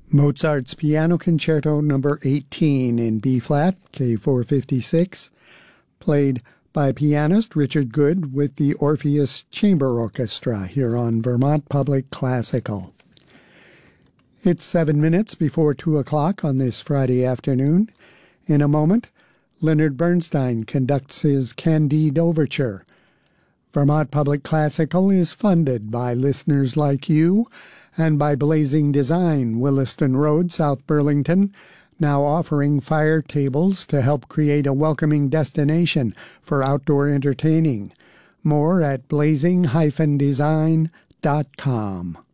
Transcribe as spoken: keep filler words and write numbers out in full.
Mozart's Piano Concerto Number eighteen in B-flat, K four fifty-six, played by pianist Richard Good with the Orpheus Chamber Orchestra here on Vermont Public Classical. It's seven minutes before two o'clock on this Friday afternoon. In a moment, Leonard Bernstein conducts his Candide Overture. Vermont Public Classical is funded by listeners like you and by Blazing Design, Williston Road, South Burlington, now offering fire tables to help create a welcoming destination for outdoor entertaining. More at blazing dash design dot com.